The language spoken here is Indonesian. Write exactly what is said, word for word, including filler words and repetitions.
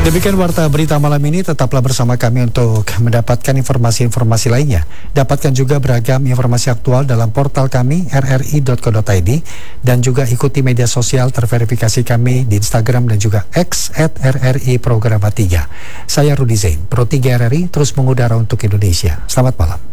Demikian warta berita malam ini, tetaplah bersama kami untuk mendapatkan informasi-informasi lainnya. Dapatkan juga beragam informasi aktual dalam portal kami r r i dot co dot i d dan juga ikuti media sosial terverifikasi kami di Instagram dan juga X at r r i programa tiga. Saya Rudi Zain, Pro tiga R R I terus mengudara untuk Indonesia. Selamat malam.